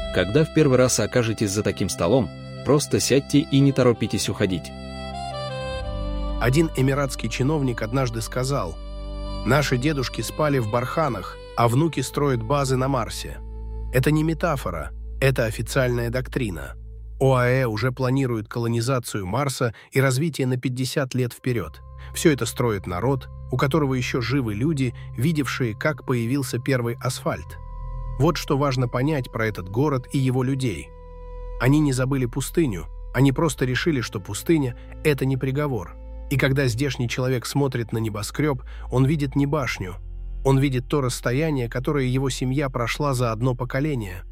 Когда в первый раз окажетесь за таким столом, просто сядьте и не торопитесь уходить. Один эмиратский чиновник однажды сказал: «Наши дедушки спали в барханах, а внуки строят базы на Марсе». Это не метафора, это официальная доктрина. ОАЭ уже планирует колонизацию Марса и развитие на 50 лет вперед. Все это строит народ, у которого еще живы люди, видевшие, как появился первый асфальт. Вот что важно понять про этот город и его людей. Они не забыли пустыню, они просто решили, что пустыня – это не приговор. И когда здешний человек смотрит на небоскреб, он видит не башню, он видит то расстояние, которое его семья прошла за одно поколение.